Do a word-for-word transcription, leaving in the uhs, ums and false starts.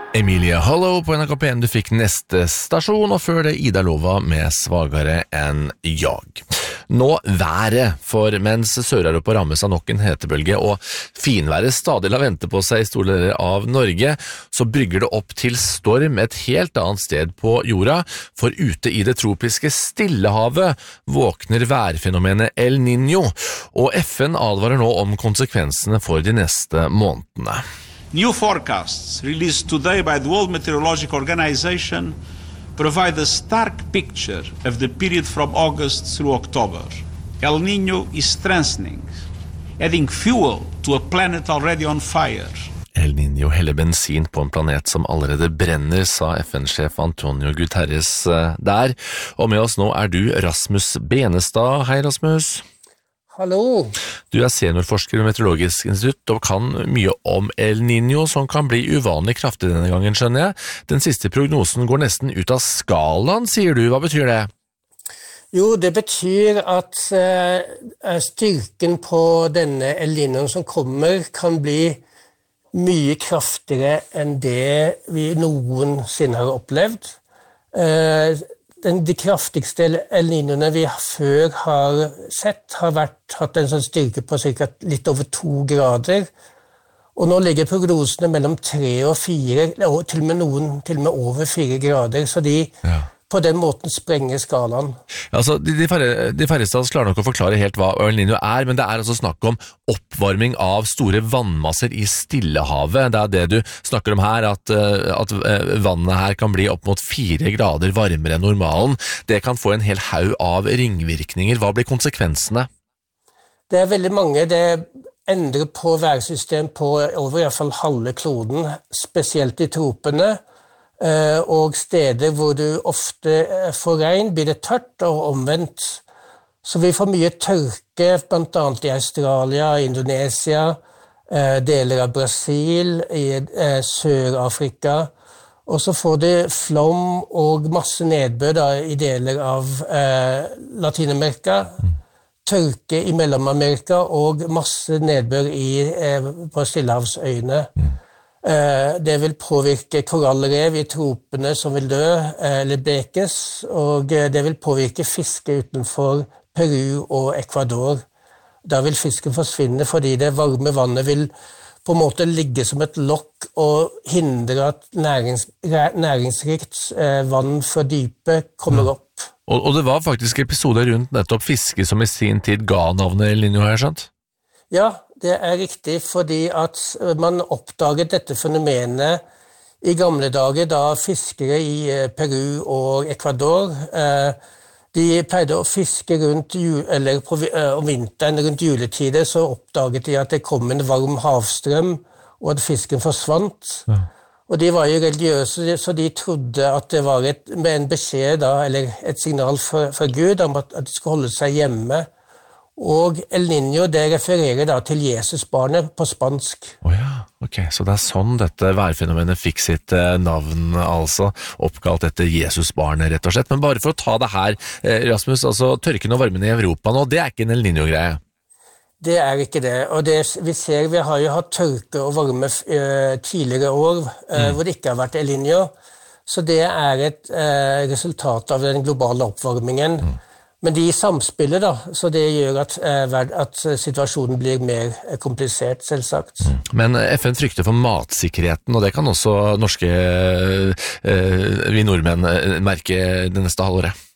Emilie Hollow på N R K P en, du fikk neste stasjon, og før det Ida Lova med Svagare enn jag. Nå været, for mens Sør-Europa rammes av nok en hetebølge, og finværet stadig lar vente på seg i store deler av Norge, så brygger det opp til storm et helt annet sted på jorda, for ute i det tropiske Stillehavet våkner værfenomenet El Niño, og F N advarer nå om konsekvensene for de neste månedene. New forecasts released today by the World Meteorological Organization provide a stark picture of the period from August through October. El Niño is strengthening, adding fuel to a planet already on fire. El Niño heller bensin på en planet som allerede brenner, sa F N-sjef Antonio Guterres der. Og med oss nå er du Rasmus Benestad. Hei Rasmus. Hallo. Du er seniorforsker ved Meteorologisk institutt og kan mye om El Niño, som kan bli uvanlig kraftig denne gangen, skjønner jeg. Den siste prognosen går nesten ut av skalaen, sier du. Hva betyr det? Jo, det betyr at uh, styrken på denne El Niñoen som kommer kan bli mye kraftigere enn det vi noensinne har opplevd. Uh, Den, de kraftigste El Niñoene vi før har sett har vært, hatt en sånn styrke på cirka litt over to grader, og nå ligger prognosene mellom tre og fire, og til og med noen til og med over fire grader, så de ja. På den måten sprenger skalaen. Altså, de, de, færre, de færreste av oss klarer nok å forklare helt hva El Niño er, men det er altså snakk om oppvarming av store vannmasser i Stillehavet. Det er det du snakker om her, at, at vannet her kan bli opp mot fire grader varmere enn normalen. Det kan få en hel haug av ringvirkninger. Hva blir konsekvensene? Det er veldig mange. Det endrer på værsystem på over i hvert fall halve kloden, spesielt i tropene. Og steder hvor du ofte får regn, blir det tørt og omvendt. Så vi får mye tørke, blant annet i Australia, Indonesia, deler av Brasil, i Sør-Afrika. Og så får du flom og masse nedbør da, i deler av eh, Latinamerika, tørke i Mellom-Amerika og masse nedbør i, eh, på Stillehavsøyene. Det vil påvirke korallrev i tropene som vil dø eller blekes, og det vil påvirke fiske utenfor Peru og Ecuador. Da vil fisken forsvinne fordi det varme vannet vil på en måte ligge som et lokk og hindre at nærings, næringsrikt vann fra dypet kommer opp. Og, og det var faktisk episoder rundt nettopp fiske som i sin tid ga navnet El Niño, har jeg skjønt? Ja, det er riktig, fordi at man oppdaget dette fenomenet i gamle dager, da fiskere i Peru og Ecuador, de pleide å fiske rundt, eller på, om vinteren rundt juletider, så oppdaget de at det kom en varm havstrøm, og at fisken forsvant. Ja. Og de var jo religiøse, så de trodde at det var et, med en beskjed, da, eller et signal fra, fra Gud om at, at de skulle holde seg hjemme. Og El Niño, det refererer da til Jesusbarnet på spansk. Åh oh ja, ok, så det er sånn dette værfenomenet fikk sitt eh, navn, altså oppkalt etter Jesusbarnet rett og slett. Men bare for å ta det her, eh, Rasmus, altså tørken og varmen i Europa nå, det er ikke en El Niño-greie? Det er ikke det, og det vi ser, vi har jo hatt tørke og varme eh, tidligere år, eh, mm. hvor det ikke har vært El Niño, så det er et eh, resultat av den globale oppvarmingen. Mm. Men de samspiller da, så det gjør at, at situasjonen blir mer komplisert, selvsagt. Men F N frykter for matsikkerheten, og det kan også norske, vi nordmenn merke det neste halvåret.